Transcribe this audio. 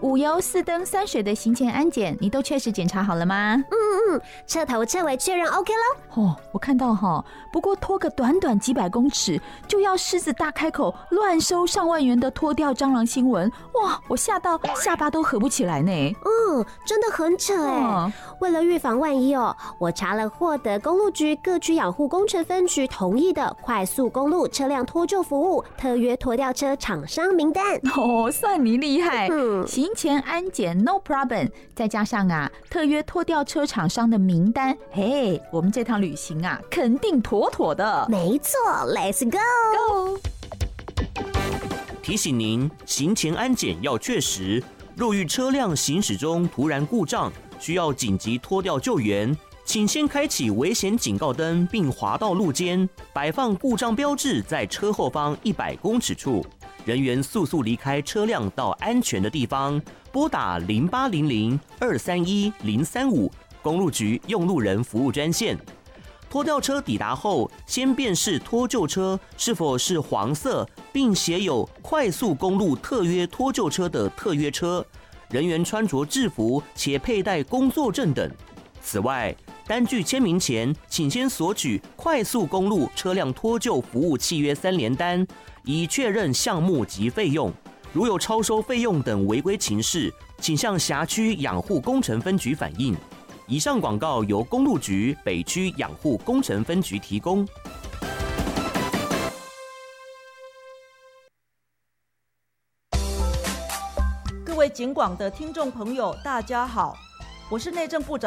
5油4灯3水的行前安检，你都确实检查好了吗？ 彻头彻尾确认 OK 咯。 我看到不过拖个短短几百公尺，就要狮子大开口乱收上万元的脱掉蟑螂新闻，哇！我吓到下巴都合不起来呢。 真的很扯哎。为了预防万一我查了获得公路局各区养护工程分局同意的快速公路车辆脱臼服务特约拖吊车厂商名单。 算你厉害。行前安检 no problem， 再加上特约拖吊车厂商的名单，嘿，我们这趟旅行肯定妥妥的。 没错 ，Let's go。 提醒您，行前安检要确实。若遇车辆行驶中突然故障，需要紧急拖吊救援，请先开启危险警告灯，并滑到路肩，摆放故障标志在车后方100公尺处。人员速速离开车辆到安全的地方，拨打0800-231-035公路局用路人服务专线。拖吊车抵达后，先辨识脱臼车是否是黄色，并写有快速公路特约脱臼车的特约车，人员穿着制服且佩戴工作证等。此外，单据签名前，请先索取快速公路车辆脱臼服务契约3联单，以确认项目及费用。如有超收费用等违规情事，请向辖区养护工程分局反映。以上广告由公路局北区养护工程分局提供。 各位警广的听众朋友，大家好，我是内政部长